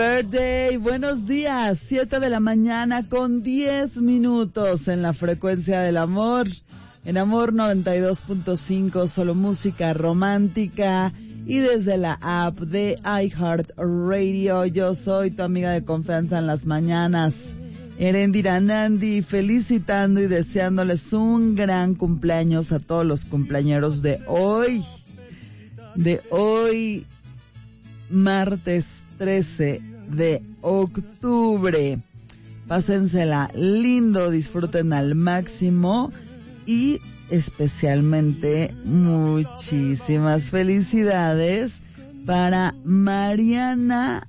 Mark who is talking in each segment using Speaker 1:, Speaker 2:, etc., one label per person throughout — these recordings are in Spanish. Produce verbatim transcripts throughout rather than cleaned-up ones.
Speaker 1: Birthday, buenos días, siete de la mañana con diez minutos en la frecuencia del amor, en Amor noventa y dos punto cinco, solo música romántica y desde la app de iHeartRadio. Yo soy tu amiga de confianza en las mañanas, Erendira Nandi, felicitando y deseándoles un gran cumpleaños a todos los cumpleañeros de hoy, de hoy, martes trece de octubre. Pásensela lindo, disfruten al máximo y especialmente muchísimas felicidades para Mariana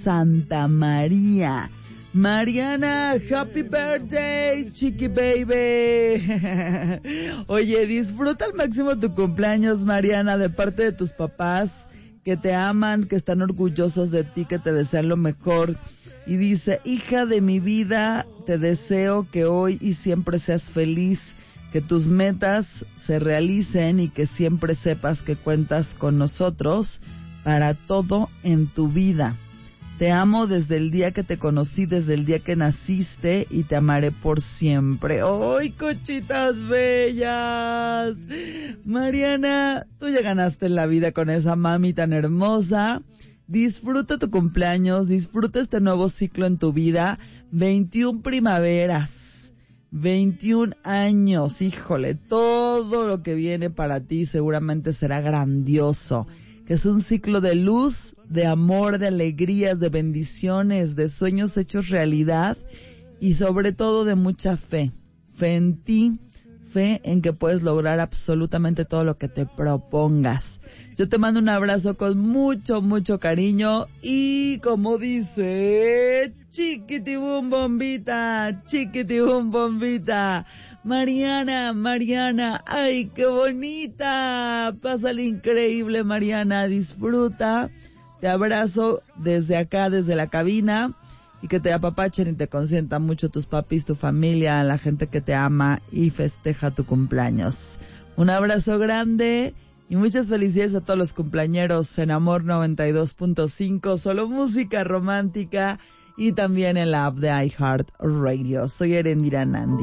Speaker 1: Santamaría. Mariana, happy birthday, chiqui baby. Oye, disfruta al máximo tu cumpleaños, Mariana, de parte de tus papás, que te aman, que están orgullosos de ti, que te desean lo mejor. Y dice: hija de mi vida, te deseo que hoy y siempre seas feliz, que tus metas se realicen y que siempre sepas que cuentas con nosotros para todo en tu vida. Te amo desde el día que te conocí, desde el día que naciste, y te amaré por siempre. ¡Ay, cochitas bellas! Mariana, tú ya ganaste en la vida con esa mami tan hermosa. Disfruta tu cumpleaños, disfruta este nuevo ciclo en tu vida. veintiuna primaveras, veintiún años, híjole, todo lo que viene para ti seguramente será grandioso. Que es un ciclo de luz, de amor, de alegrías, de bendiciones, de sueños hechos realidad y sobre todo de mucha fe. Fe en ti, fe en que puedes lograr absolutamente todo lo que te propongas. Yo te mando un abrazo con mucho, mucho cariño y como dice, chiquitibum bombita, chiquitibum bombita. Mariana, Mariana, ay, qué bonita. Pásale increíble, Mariana, disfruta. Te abrazo desde acá, desde la cabina, y que te apapachen y te consientan mucho tus papis, tu familia, la gente que te ama y festeja tu cumpleaños. Un abrazo grande y muchas felicidades a todos los cumpleañeros en Amor noventa y dos punto cinco, solo música romántica, y también en la app de iHeartRadio. Soy Erendira Nandi.